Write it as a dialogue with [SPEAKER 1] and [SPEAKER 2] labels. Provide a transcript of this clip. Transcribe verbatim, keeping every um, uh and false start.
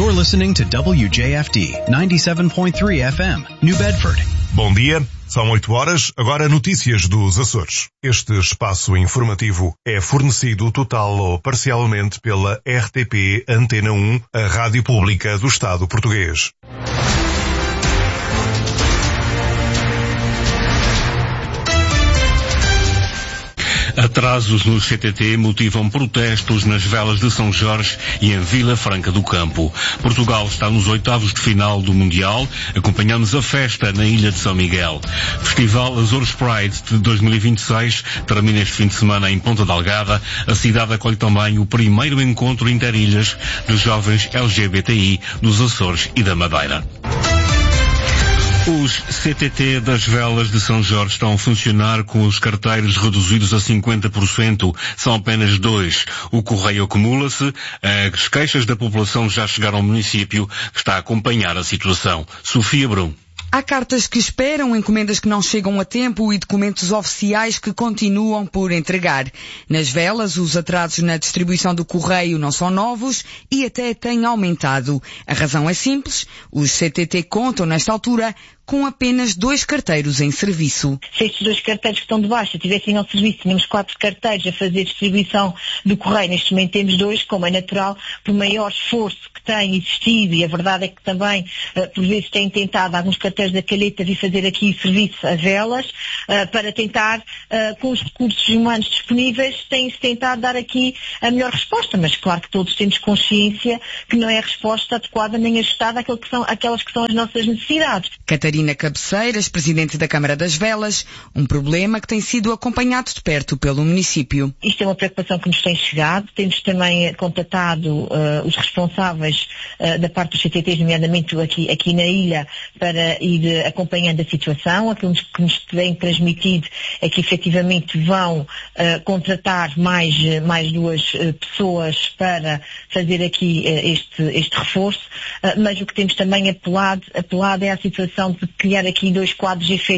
[SPEAKER 1] You're listening to W J F D ninety-seven point three F M, New Bedford.
[SPEAKER 2] Bom dia, são oito horas, agora notícias dos Açores. Este espaço informativo é fornecido total ou parcialmente pela R T P Antena um, a rádio pública do Estado português.
[SPEAKER 3] Atrasos no C T T motivam protestos nas velas de São Jorge e em Vila Franca do Campo. Portugal está nos oitavos de final do Mundial. Acompanhamos a festa na Ilha de São Miguel. Festival Azores Pride de dois mil e vinte e seis termina este fim de semana em Ponta Delgada. A cidade acolhe também o primeiro encontro interilhas de jovens L G B T I dos Açores e da Madeira. Os C T T das velas de São Jorge estão a funcionar com os carteiros reduzidos a cinquenta por cento. São apenas dois. O correio acumula-se. As queixas da população já chegaram ao município, que está a acompanhar a situação. Sofia Brum.
[SPEAKER 4] Há cartas que esperam, encomendas que não chegam a tempo e documentos oficiais que continuam por entregar. Nas velas, os atrasos na distribuição do correio não são novos e até têm aumentado. A razão é simples. Os C T T contam, nesta altura, com apenas dois carteiros em serviço.
[SPEAKER 5] Se estes dois carteiros que estão de baixo estivessem ao serviço, tínhamos quatro carteiros a fazer distribuição do correio. Neste momento temos dois, como é natural, por maior esforço que tem existido, e a verdade é que também, uh, por vezes, têm tentado alguns carteiros da Calheta vir fazer aqui serviço a velas, uh, para tentar, uh, com os recursos humanos disponíveis, tem-se tentado dar aqui a melhor resposta, mas claro que todos temos consciência que não é a resposta adequada nem ajustada àquilo que são, àquelas que são as nossas necessidades.
[SPEAKER 4] Catarina Cabeceiras, presidente da Câmara das Velas, um problema que tem sido acompanhado de perto pelo município.
[SPEAKER 5] Isto é uma preocupação que nos tem chegado. Temos também contatado uh, os responsáveis uh, da parte dos C T Ts, nomeadamente aqui, aqui na ilha, para ir uh, acompanhando a situação. Aquilo que nos tem transmitido é que efetivamente vão uh, contratar mais, mais duas uh, pessoas para fazer aqui uh, este, este reforço, uh, mas o que temos também apelado, apelado é a situação de criar aqui dois quadros efetivos